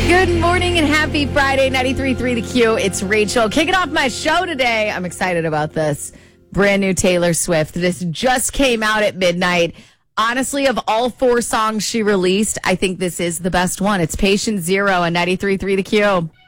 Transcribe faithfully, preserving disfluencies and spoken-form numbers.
Good morning and happy Friday, ninety-three point three The Q. It's Rachel. Kicking off my show today. I'm excited about this. Brand new Taylor Swift. This just came out at midnight. Honestly, of all four songs she released, I think this is the best one. It's Patient Zero on ninety-three point three The Q.